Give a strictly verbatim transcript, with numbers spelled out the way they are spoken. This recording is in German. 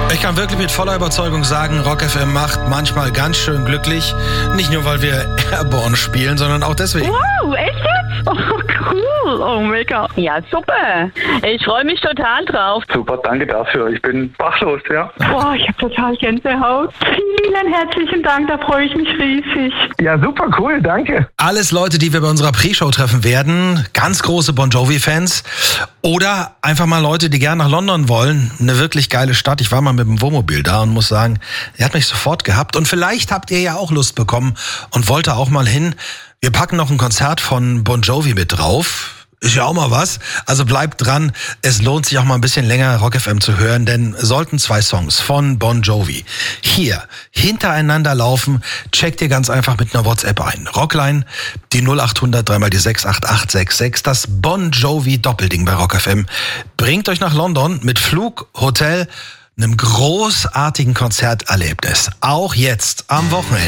Ich kann wirklich mit voller Überzeugung sagen, Rock F M macht manchmal ganz schön glücklich. Nicht nur, weil wir Airborne spielen, sondern auch deswegen. Wow, echt jetzt? Oh, cool. Oh, mega. Ja, super. Ich freue mich total drauf. Super, danke dafür. Ich bin sprachlos, ja. Boah, ich habe total Gänsehaut. Vielen herzlichen Dank, da freue ich mich riesig. Ja, super cool, danke. Alles Leute, die wir bei unserer Pre-Show treffen werden. Ganz große Bon Jovi-Fans. Oder einfach mal Leute, die gerne nach London wollen. Eine wirklich geile Stadt. Ich war mal mit dem Wohnmobil da und muss sagen, er hat mich sofort gehabt. Und vielleicht habt ihr ja auch Lust bekommen und wollt da auch mal hin. Wir packen noch ein Konzert von Bon Jovi mit drauf. Ist ja auch mal was. Also bleibt dran. Es lohnt sich auch mal ein bisschen länger Rock F M zu hören, denn sollten zwei Songs von Bon Jovi hier hintereinander laufen, checkt ihr ganz einfach mit einer WhatsApp ein. Rockline, die null acht hundert drei mal die sechs acht acht sechs sechs, das Bon Jovi Doppelding bei Rock F M. Bringt euch nach London mit Flug, Hotel, einem großartigen Konzerterlebnis. Auch jetzt am Wochenende.